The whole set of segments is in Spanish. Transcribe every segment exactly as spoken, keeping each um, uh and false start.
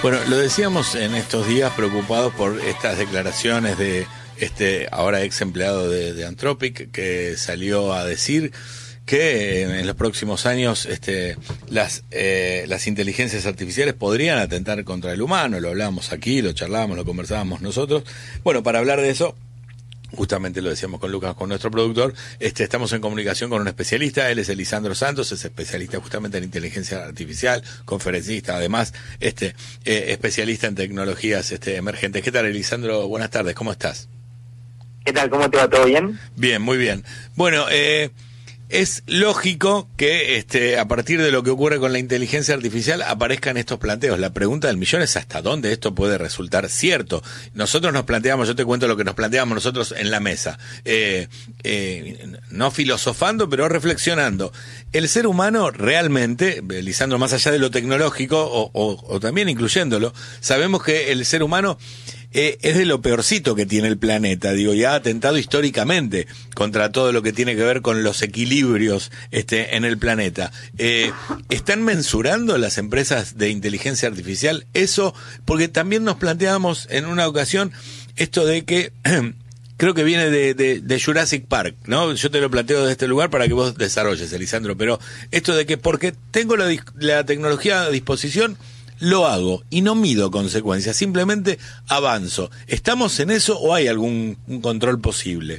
Bueno, lo decíamos en estos días preocupados por estas declaraciones de este ahora ex empleado de, de Anthropic, que salió a decir que en los próximos años este, las, eh, las inteligencias artificiales podrían atentar contra el humano. Lo hablábamos aquí, lo charlábamos, lo conversábamos nosotros. Bueno, para hablar de eso, justamente lo decíamos con Lucas, con nuestro productor, este, estamos en comunicación con un especialista. Él es Elisandro Santos, es especialista justamente en inteligencia artificial, conferencista, además este eh, especialista en tecnologías este, emergentes. ¿Qué tal, Elisandro? Buenas tardes, ¿cómo estás? ¿Qué tal? ¿Cómo te va? ¿Todo bien? Bien, muy bien. Bueno, eh... es lógico que este, a partir de lo que ocurre con la inteligencia artificial aparezcan estos planteos. La pregunta del millón es hasta dónde esto puede resultar cierto. Nosotros nos planteamos, yo te cuento lo que nos planteamos nosotros en la mesa, eh, eh, no filosofando, pero reflexionando. El ser humano realmente, Lisandro, más allá de lo tecnológico o, o, o también incluyéndolo, sabemos que el ser humano Eh, es de lo peorcito que tiene el planeta, digo, y ha atentado históricamente contra todo lo que tiene que ver con los equilibrios este, en el planeta. Eh, ¿Están mensurando las empresas de inteligencia artificial eso? Porque también nos planteábamos en una ocasión esto de que creo que viene de, de, de Jurassic Park, ¿no? Yo te lo planteo desde este lugar para que vos desarrolles, Elisandro, pero esto de que porque tengo la, la tecnología a disposición, lo hago y no mido consecuencias, simplemente avanzo. ¿Estamos en eso o hay algún un control posible?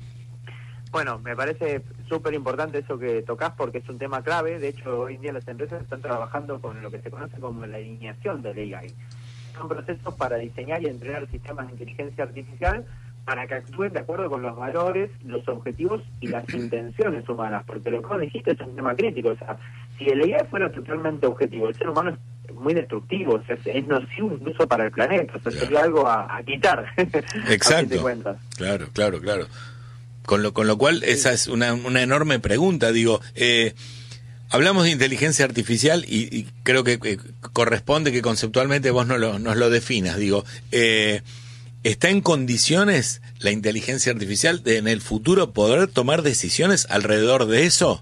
Bueno, me parece súper importante eso que tocas porque es un tema clave. De hecho, hoy en día las empresas están trabajando con lo que se conoce como la alineación del A I. Son procesos para diseñar y entrenar sistemas de inteligencia artificial para que actúen de acuerdo con los valores, los objetivos y las intenciones humanas, porque lo que vos dijiste es un tema crítico. O sea, si el A I fuera totalmente objetivo, el ser humano es muy destructivo, o sea, es nocivo incluso para el planeta, o sea, claro, sería algo a, a quitar. Exacto. Claro, claro, claro. Con lo, con lo cual, sí, esa es una, una enorme pregunta, digo, eh, hablamos de inteligencia artificial y, y creo que eh, corresponde que conceptualmente vos no lo, nos lo definas, digo, eh, ¿está en condiciones la inteligencia artificial de en el futuro poder tomar decisiones alrededor de eso?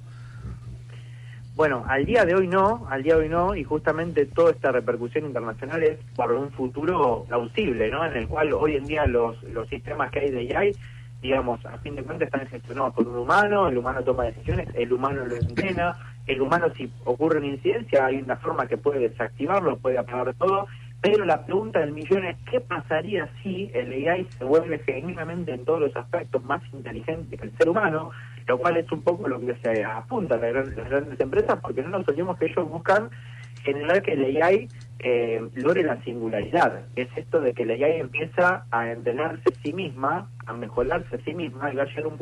Bueno, al día de hoy no, al día de hoy no, y justamente toda esta repercusión internacional es por un futuro plausible, ¿no? En el cual hoy en día los, los sistemas que hay de A I, digamos, a fin de cuentas están gestionados por un humano, el humano toma decisiones, el humano lo entrena, el humano si ocurre una incidencia hay una forma que puede desactivarlo, puede apagar todo, pero la pregunta del millón es ¿qué pasaría si el A I se vuelve genuinamente en todos los aspectos más inteligente que el ser humano? Lo cual es un poco lo que se apunta a las grandes, las grandes empresas, porque no nos olvidemos que ellos buscan generar que el A I eh, logre la singularidad. Es esto de que el A I empieza a entrenarse a sí misma, a mejorarse a sí misma, y va a llegar un punto